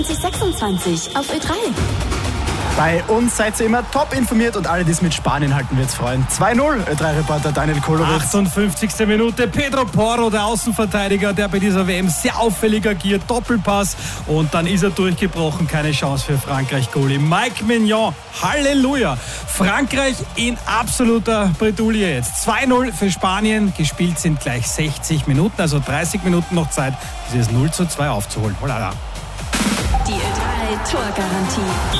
2026 auf Ö3. Bei uns seid ihr immer top informiert und alle, die es mit Spanien halten, wird's freuen. 2-0, Ö3-Reporter Daniel Kolowitz. 58. Minute, Pedro Porro, der Außenverteidiger, der bei dieser WM sehr auffällig agiert, Doppelpass und dann ist er durchgebrochen, keine Chance für Frankreich-Goalie Mike Maignan. Halleluja! Frankreich in absoluter Bredouille jetzt. 2-0 für Spanien, gespielt sind gleich 60 Minuten, also 30 Minuten noch Zeit, dieses 0:2 aufzuholen. Holala. Die Ö3-Torgarantie.